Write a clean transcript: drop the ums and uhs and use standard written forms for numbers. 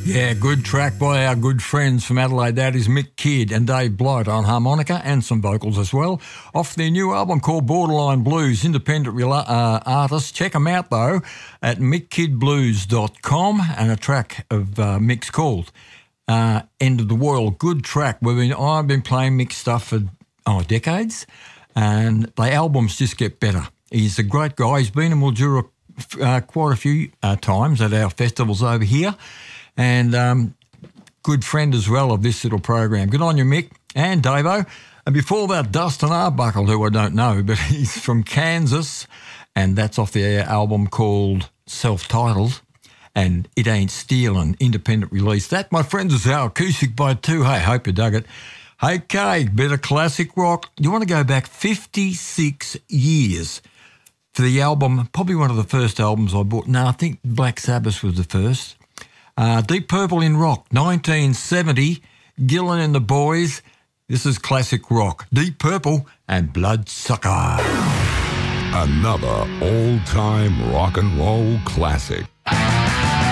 Yeah, good track by our good friends from Adelaide. That is Mick Kidd and Dave Blight on harmonica and some vocals as well. Off their new album called Borderline Blues, independent artists. Check them out, though, at mickkidblues.com, and a track of Mick's called End of the World. Good track. I've been playing Mick's stuff for decades, and the albums just get better. He's a great guy. He's been in Mildura quite a few times at our festivals over here, and good friend as well of this little program. Good on you, Mick and Davo. And before that, Dustin Arbuckle, who I don't know, but he's from Kansas, and that's off their album called Self-Titled, and It Ain't Stealin', independent release. That, my friends, is our acoustic by two. Hey, hope you dug it. Hey, Kay, bit of classic rock. You want to go back 56 years for the album, probably one of the first albums I bought. No, I think Black Sabbath was the first. Deep Purple in Rock, 1970, Gillan and the Boys. This is classic rock. Deep Purple and Bloodsucker. Another old-time rock and roll classic.